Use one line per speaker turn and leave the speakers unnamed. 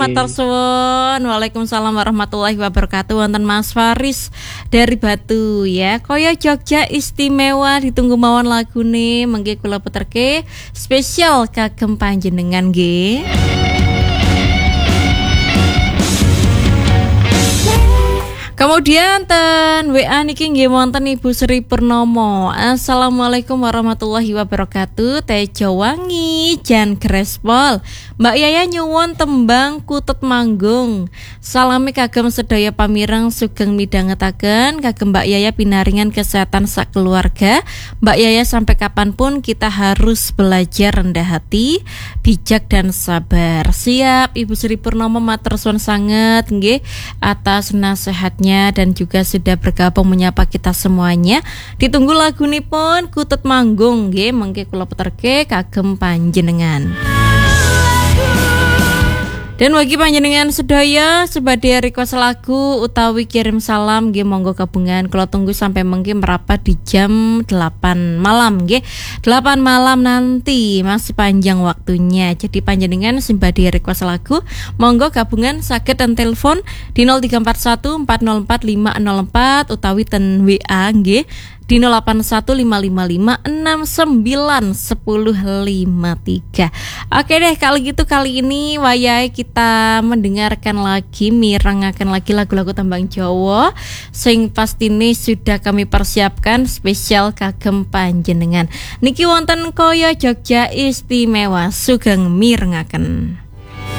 Matur suwun. Waalaikumsalam warahmatullahi wabarakatuh. Wonten Mas Faris dari Batu ya. Koyo Jogja istimewa ditunggu mawon lagune mengke kula puterke spesial kagem panjenengan nggih. Kemudian ten WA niki nggih wonten Ibu Sri Purnomo. Assalamualaikum warahmatullahi wabarakatuh. Tejo Wangi Jan Grespol. Mbak Yaya nyuwun tembang Kutut Manggung. Salami kagem sedaya pamireng sugeng midhangetaken kagem Mbak Yaya pinaringan kesehatan sak keluarga. Mbak Yaya sampai kapanpun kita harus belajar rendah hati, bijak dan sabar. Siap Ibu Sri Purnomo, matur suwun sanget nggih atas nasihatnya dan juga sudah bergabung menyapa kita semuanya. Ditunggu lagunipun Kutut Manggung nggih mengke kula puterke kagem panjenengan. Dan bagi panjenengan sedaya sebadhe request lagu utawi kirim salam nggih monggo gabungan kula tunggu sampai mengke merapat di jam 8 malam nggih. 8 malam nanti masih panjang waktunya. Jadi panjenengan sebadhe request lagu monggo gabungan saged ten telepon di 0341 404 504 utawi ten WA nggih di 0815569103. Oke deh, kalau gitu kali ini wayahe kita mendengarkan lagi, mirengaken lagi lagu-lagu tembang Jawa sing pastine sudah kami persiapkan spesial kagem panjenengan. Niki wonten koyo Jogja istimewa sugeng mirengaken.